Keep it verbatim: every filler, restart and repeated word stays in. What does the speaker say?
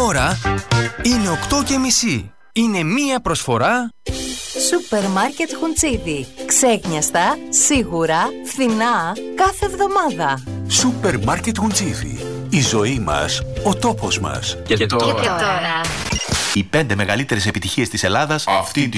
ώρα είναι οκτώ και μισή. Είναι μία προσφορά Σούπερ Μάρκετ Χουντσίδη. Ξέκνιαστα, σίγουρα, φθηνά, κάθε εβδομάδα. Σούπερ Μάρκετ Χουντσίδη. Η ζωή μας, ο τόπος μας. Και, και τώρα. Και τώρα. Οι πέντε μεγαλύτερες επιτυχίες της Ελλάδας αυτή τη